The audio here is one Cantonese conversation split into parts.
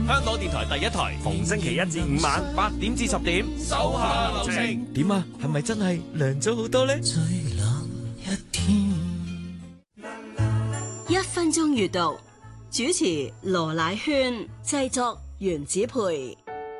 香港電台第一台，逢星期一至五晚8點至10點，手下留情。點啊？係咪真係涼咗好多呢？最冷一天 ，1分鐘閱讀，主持羅乃萱，製作袁子培。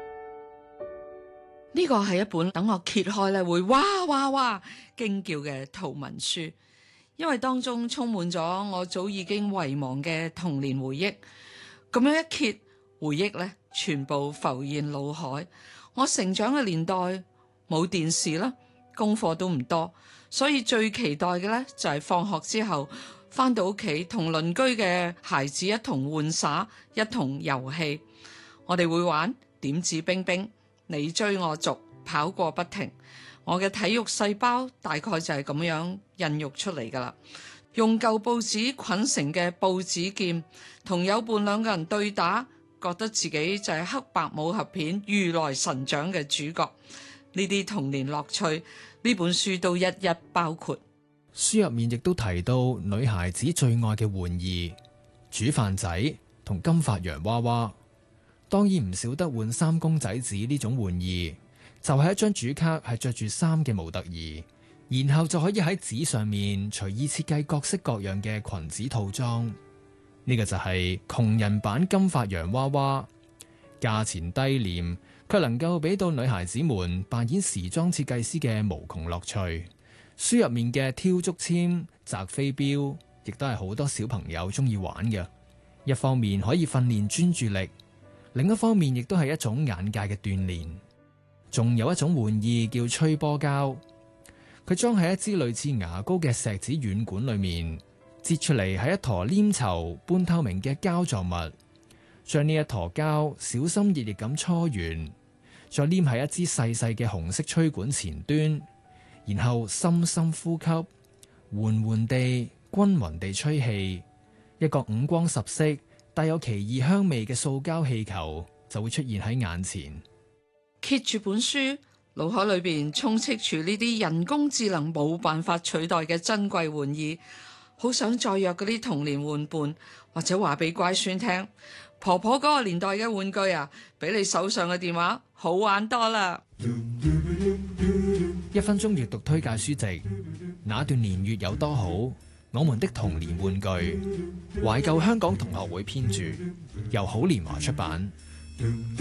呢個係一本等我揭開咧會哇哇哇驚叫嘅圖文書，因為當中充滿咗我早已經遺忘嘅童年回憶。咁樣一揭，回憶咧全部浮現腦海。我成長嘅年代冇電視啦，功課都唔多，所以最期待嘅咧就係放學之後翻到屋企同鄰居嘅孩子一同玩耍，一同遊戲。我哋會玩點指兵兵，你追我逐，跑過不停。我嘅體育細胞大概就係咁樣孕育出嚟噶啦。用舊報紙捆成嘅報紙劍，同友伴兩個人對打，覺得自己就係黑白武俠片如來神掌嘅主角。呢啲童年樂趣，呢本書都一一包括。 書入面亦都提到女孩子最愛嘅玩意，煮飯仔同金髮洋娃娃。當然唔少得換衫公仔紙呢種玩意，就係一張主卡係着住衫嘅模特兒，然後就可以喺紙上面隨意設計各式各樣嘅裙子套裝。呢個就係窮人版金髮洋娃娃，價錢低廉，卻能夠俾到女孩子們扮演時裝設計師嘅無窮樂趣。書入面嘅挑竹籤、擲飛鏢，亦都係好多小朋友中意玩嘅。一方面可以訓練專注力，另一方面亦都係一種眼界嘅鍛煉。仲有一種玩意叫吹波膠，佢裝喺一支類似牙膏嘅錫紙軟管裏面，擠出嚟係一坨黏稠半透明嘅膠狀物。將呢一坨膠小心翼翼咁搓完，再黏喺一支細細嘅紅色吹管前端，然後深深呼吸，緩緩地均勻地吹氣，一個五光十色帶有奇異香味嘅塑膠氣球就會出現喺眼前。 揭住本書，腦海裏邊充斥住呢啲人工智能冇辦法取代嘅珍貴玩意，好想再約嗰啲童年玩伴，或者話俾乖孫聽，婆婆嗰個年代嘅玩具啊，比你手上嘅電話好玩多啦。 1分鐘閱讀推介書籍，那段年月有多好？我們的童年玩具，懷舊香港同學會編著，由好年華出版。